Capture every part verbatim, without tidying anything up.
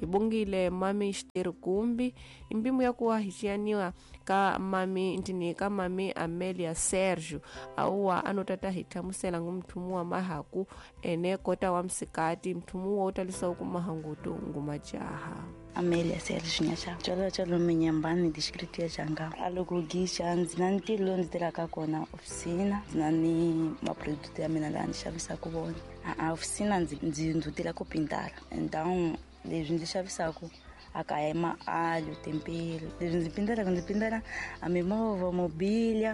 hi bongile mami Esther Gumbi imbimu ya kuwa hichianiwa ka mami ntini ka mami Amelia Sergio auwa anotata hitamusela ngumtumu wa mahaku ene kota wa msikati mtumu wa utalisa ukumahangutu ngumajaha Amelia Sergio nyacha cholo cholo menyambani district ya Changa aloku gisha nzinanti lo ndiraka kona ofisina nani maproduto ya mina lani shavisa kubona a ofisina nzindutila ku pintara então leswi ndzi xavisaka akaya maalho tempero leswi ndzi pindara ndzi pindara a mimovha mobilia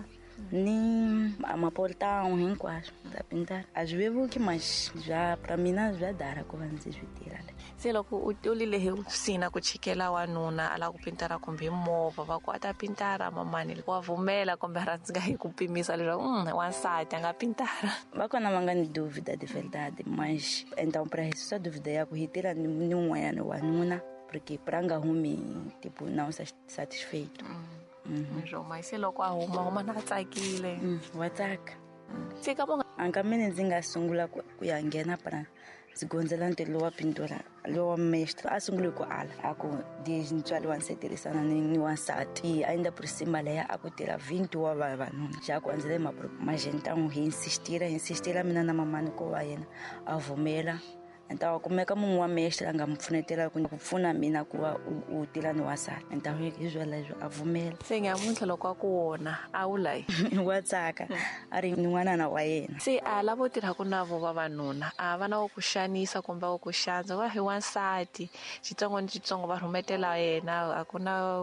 ni amaportão hinkwaswo ndza pindara a swi vevuki mas bya pra mina bya dara ku va ndzi swi tirha le se loko u tolile hi sina ku chikela wanuna ala ku pintara kumbe movha va ku ata pintara mamani wa vumela kumbe rhandza hi ku pimisa leswaku mm wansati anga pintara va kona va nga ni duvida de verdade mas então pra isso só duvida ya ku hitela ni n'wanyana wanuna porque pra nga humi tipo não satisfeito njo mas se loko a huma huma na tsakile wa tsaka se ka bonga anga mina ndzi nga sungula ku ya nghena pra zigondzela ntirho wa pintura lo mestre a sungule ku ala ako desde ntswali wa nseterisana ni wansati ainda por cima leya aku tirha vinte wa vavanuna ja ku andzele magenta hi insistira insistira mina na mamani ko va yena a vumela então kumeka munhu wa mestre anga mpfunetela ku pfuna mina ku va u tila ni wasati então hi zwela leswo a vumela se nyamuntlha loko a ku wona a wu layi wa tsaka a ri n'wanana wa yena se a lavo tirha ku na vo vavanuna a va na wo ku xanisa kumbe wo ku xandza va hi wansati xitsongo ni xitsongo va rhumetela yena a ku na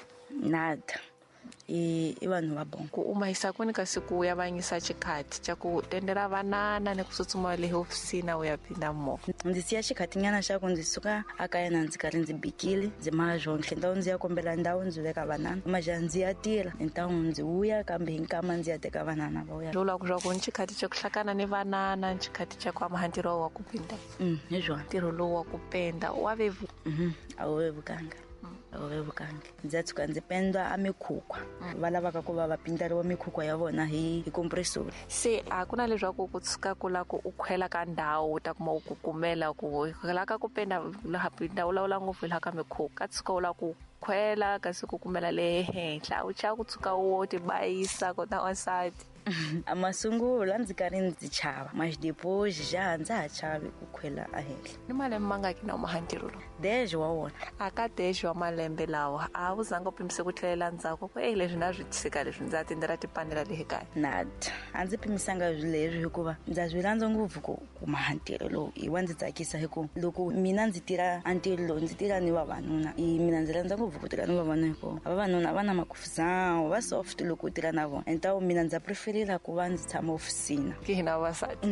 nada i i vanhu va bongo ku umahisa kuni ka siku ya vanyisa chikhati cha ku tendera vanana ni ku tsutsuma le ofisina u ya phinda mo ndzi siya chikhati nyana xa ku ndzi suka aka yena ndzi karhi ndzi bikile ndzi mahonhle ndawu ndzi ya kombela ndawu ndzi veka vanana maja ndzi ya tirha ndawu ndzi uya kambe hinkama ndzi ya teka vanana va uya lola ku swa ku chikhati cha ku hlakana ni vanana chikhati cha ku amahantiro wa ku pinda mm hezwa tiro lo wa ku penda wa vevu mhm awevukanga awevukanga ndzi tsuka ndzi pendwa a mikhukwa va lavaka ku va va pindariwa mikhukwa ya vona hi hi compressor se a ku na leswaku ku tsuka ku la ku u khwela ka ndawu ta kuma ku kumela ku la ka ku penda laha pinda u lawula ngopfu la ka mikhukwa tsuka u la ku khwela kasi ku kumela le henhla u cha ku tsuka u ti bayisa ko ta wasati amasungulo ndzi karhi ndzi chava mas depois ja ndza ha chavi ku khwela ahenhla ni malembe mangaki na umahantiro lo deje wa wona aka deje wa malembe lawa a wu zanga pimise ku tlhelela ndzhaku ku eh leswi na swi tsika leswi ndza tindera tipanela le kaya nada a ndzi pimisanga leswi hikuva ndza swi rhandza ngopfu ku umahantiro lo i wa ndzi tsakisa hikuva loko mina ndzi tirha antiro lo ndzi tirha ni vavanuna i mina ndzi rhandza ngopfu ku tirha ni vavanuna hikuva vavanuna va na makufuzana va soft loko u tirha na vona então mina ndza prefer la ku va ndzi tshama ofisina ki hina vasati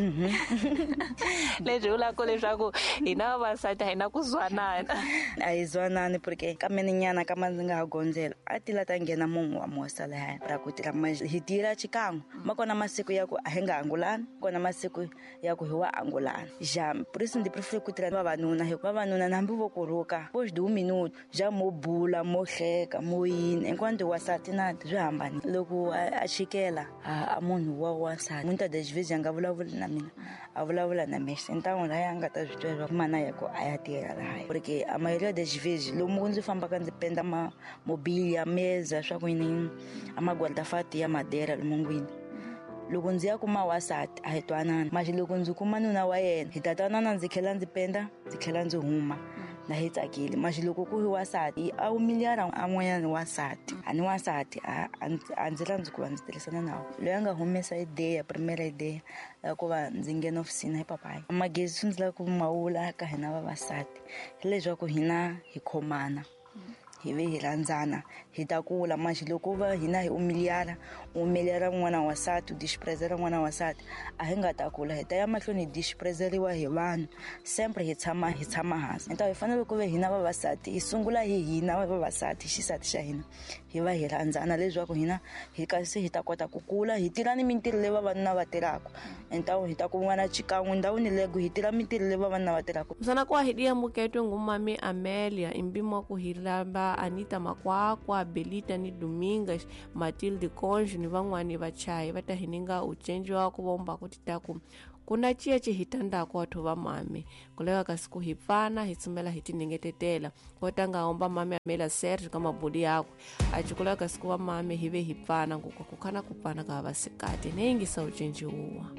leswi ula ko leswaku hina vasati hina ku zwanana a hi zwanani porque ka mina nyana ka ndzi nga gondzela a ti la ta nghena munhu wa mosa laha ra ku tirha hi tira chikan'we ma kona masiku ya ku a hi nga angulani kona masiku ya ku hi wa angulani ja por isso ndzi prefer ku tirha vavanuna hikuva vavanuna nambi vo kuruka pois de un minuto ja mo bula mo hleka mo yini enquanto wasati na byi hambani loko a chikela a munhu wa wasati munhu ta das vezes anga vulavula na mina a vulavula na mestre então la yanga ta swi twa mana ya ku a ya tirha laha porque a maioria das vezes lomu ndzi fambaka ndzi penda ma mobilia meza swa ku yini ama guarda-fato ya madeira lumungwini loko ndzi ya kuma wasati a hi twanana mas loko ndzi kuma nuna wa yena hi ta twanana ndzi tlhela ndzi penda ndzi tlhela ndzi huma na hi tsakile mas loko ku hi wasati a umiliara an'wanyana wasati a ni wasati a ndzi rhandzi ku va ndzi tirhisana nawo loyi a nga humesa ideya primera ideya ya ku va ndzi nghena ofisina hi papaya magezi swi ndzi lava ku mawula ka hina vavasati hi leswaku hina hi khomana hi ve hi rhandzana hi ta kula mas loko va hina hi umiliara umiliara n'wana wasati disprezera n'wana wasati a hi nga ta kula hi ta ya mahlweni hi disprezeriwa hi vanhu sempre hi tshama hi tshama hansi então hi fanele ku ve hina vavasati hi sungula hi hina vavasati xisati xa hina hi va hi rhandzana leswaku hina hi kasi hi ta kota ku kula hi tirha ni mintirho leyi vavanuna va tirhaka então hi ta ku n'wana chikan'we ndhawini lego hi tirha mintirho leyi vavanuna va tirhaka msana kwa hi diya muketwe ngumami Amelia imbimo ku hilamba Anita Makwakwa Belita ni Domingas Matilde Conje ni van'wani vachayi va ta hininga ucenji wa ku vomba ku titaku kuna chiya chihitandako wathu va mami kulewa kasiku hipana hitsumela hitiningetetela kotanga omba mami Amelia Sergio kama budi yakwe achikulewa kasiku va mami hive hipana ngukwa kukhana kupana ka vasikati neingisa uchenji uwa